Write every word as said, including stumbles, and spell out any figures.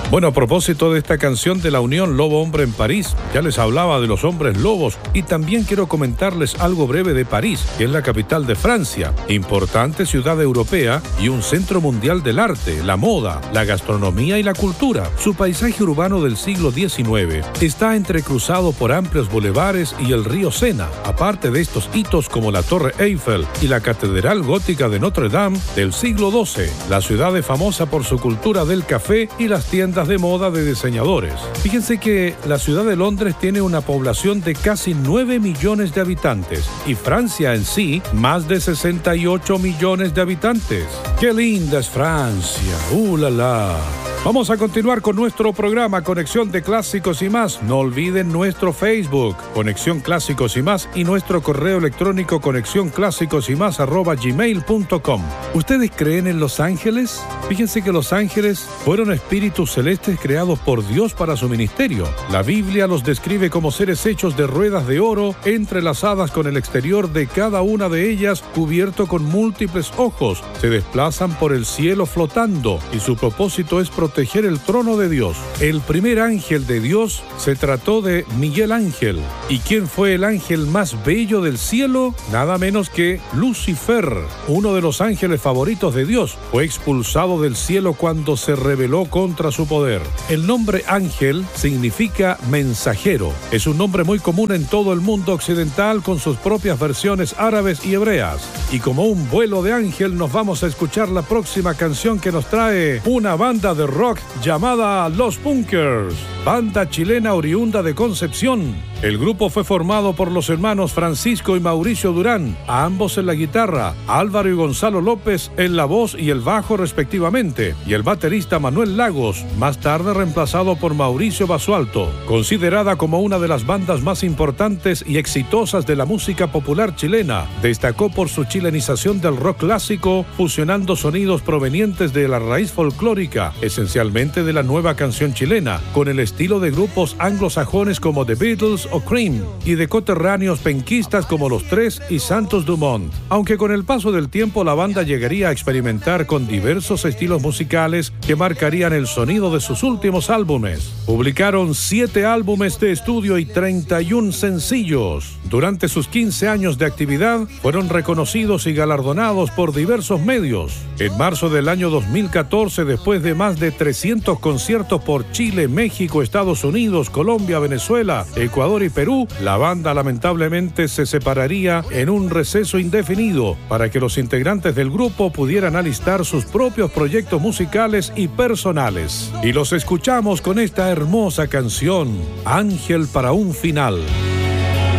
Bueno, a propósito de esta canción de la Unión Lobo Hombre en París, ya les hablaba de los hombres lobos y también quiero comentarles algo breve de París, que es la capital de Francia, importante ciudad europea y un centro mundial del arte, la moda, la gastronomía y la cultura. Su paisaje urbano del siglo diecinueve está entrecruzado por amplios bulevares y el río Sena, aparte de estos hitos como la Torre Eiffel y la Catedral Gótica de Notre Dame del siglo doce. La ciudad es famosa por su cultura del café y las tiendas de moda de diseñadores. Fíjense que la ciudad de Londres tiene una población de casi nueve millones de habitantes y Francia en sí más de sesenta y ocho millones de habitantes. ¡Qué linda es Francia! ¡Uh, la, la! Vamos a continuar con nuestro programa Conexión de Clásicos y Más. No olviden nuestro Facebook, Conexión Clásicos y Más, y nuestro correo electrónico conexión clásicos y más arroba gmail punto com. ¿Ustedes creen en los ángeles? Fíjense que los ángeles fueron espíritus celestes creados por Dios para su ministerio. La Biblia los describe como seres hechos de ruedas de oro, entrelazadas con el exterior de cada una de ellas, cubierto con múltiples ojos. Se desplazan por el cielo flotando y su propósito es proteger proteger el trono de Dios. El primer ángel de Dios se trató de Miguel Ángel. ¿Y quién fue el ángel más bello del cielo? Nada menos que Lucifer, uno de los ángeles favoritos de Dios. Fue expulsado del cielo cuando se rebeló contra su poder. El nombre ángel significa mensajero. Es un nombre muy común en todo el mundo occidental con sus propias versiones árabes y hebreas. Y como un vuelo de ángel nos vamos a escuchar la próxima canción que nos trae una banda de rock llamada Los Punkers, banda chilena oriunda de Concepción. El grupo fue formado por los hermanos Francisco y Mauricio Durán, a ambos en la guitarra, Álvaro y Gonzalo López en la voz y el bajo respectivamente, y el baterista Manuel Lagos, más tarde reemplazado por Mauricio Basualto. Considerada como una de las bandas más importantes y exitosas de la música popular chilena, destacó por su chilenización del rock clásico, fusionando sonidos provenientes de la raíz folclórica, esencialmente de la nueva canción chilena, con el estilo de grupos anglosajones como The Beatles o Cream, y de coterráneos penquistas como Los Tres y Santos Dumont. Aunque con el paso del tiempo la banda llegaría a experimentar con diversos estilos musicales que marcarían el sonido de sus últimos álbumes. Publicaron siete álbumes de estudio y treinta y un sencillos. Durante sus quince años de actividad fueron reconocidos y galardonados por diversos medios. En marzo del año dos mil catorce, después de más de trescientos conciertos por Chile, México, Estados Unidos, Colombia, Venezuela, Ecuador y Perú, la banda lamentablemente se separaría en un receso indefinido para que los integrantes del grupo pudieran alistar sus propios proyectos musicales y personales. Y los escuchamos con esta hermosa canción, Ángel para un final.